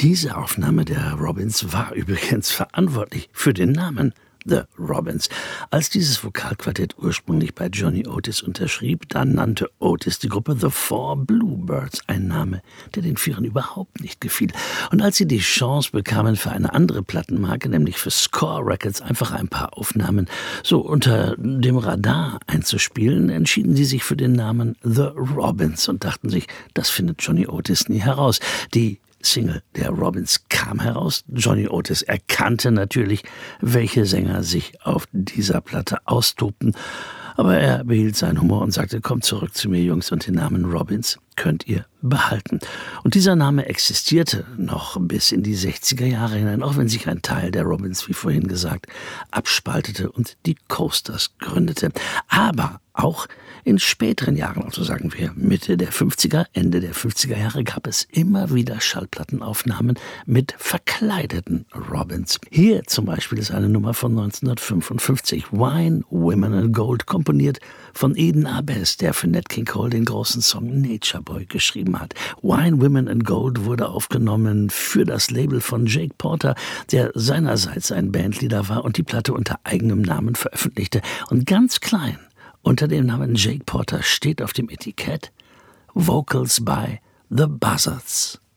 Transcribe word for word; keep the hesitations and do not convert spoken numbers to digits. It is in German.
Diese Aufnahme der Robins war übrigens verantwortlich für den Namen The Robins. Als dieses Vokalquartett ursprünglich bei Johnny Otis unterschrieb, dann nannte Otis die Gruppe The Four Bluebirds, ein Name, der den Vieren überhaupt nicht gefiel. Und als sie die Chance bekamen, für eine andere Plattenmarke, nämlich für Score Records, einfach ein paar Aufnahmen so unter dem Radar einzuspielen, entschieden sie sich für den Namen The Robins und dachten sich, das findet Johnny Otis nie heraus. Die Single der Robins kam heraus. Johnny Otis erkannte natürlich, welche Sänger sich auf dieser Platte austobten. Aber er behielt seinen Humor und sagte, kommt zurück zu mir, Jungs, und den Namen Robins könnt ihr behalten. Und dieser Name existierte noch bis in die sechziger Jahre hinein, auch wenn sich ein Teil der Robins, wie vorhin gesagt, abspaltete und die Coasters gründete. Aber auch in späteren Jahren, also sagen wir Mitte der fünfziger, Ende der fünfziger Jahre, gab es immer wieder Schallplattenaufnahmen mit verkleideten Robins. Hier zum Beispiel ist eine Nummer von neunzehnhundertfünfundfünfzig, Wine, Women and Gold, komponiert von Eden Abes, der für Nat King Cole den großen Song Nature Boy geschrieben hat. Wine, Women and Gold wurde aufgenommen für das Label von Jake Porter, der seinerseits ein Bandleader war und die Platte unter eigenem Namen veröffentlichte. Und ganz klein unter dem Namen Jake Porter steht auf dem Etikett Vocals by The Buzzards.